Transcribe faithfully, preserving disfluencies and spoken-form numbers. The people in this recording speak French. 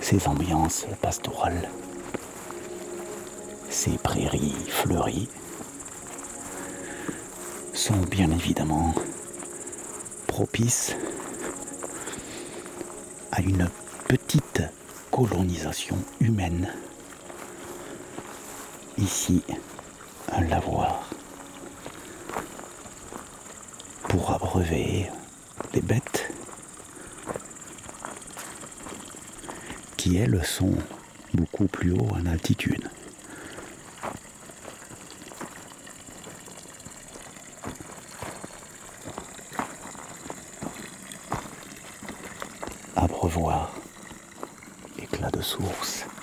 ces ambiances pastorales, ces prairies fleuries sont bien évidemment propices à une petite colonisation humaine. Ici, un lavoir pour abreuver les bêtes qui, elles, sont beaucoup plus haut en altitude. Abreuvoir, éclat de source.